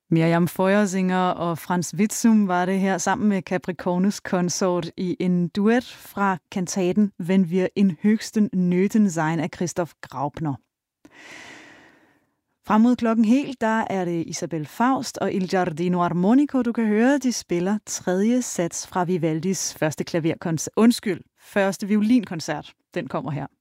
Miriam Feuersinger og Franz Witzum var det her sammen med Capricornus Consort i en duet fra kantaten Wenn wir in höchsten Nöten sein af Christoph Graupner. Frem mod klokken helt, der er det Isabel Faust og Il Giardino Armonico, du kan høre. De spiller tredje sats fra Vivaldis første violinkoncert. Den kommer her.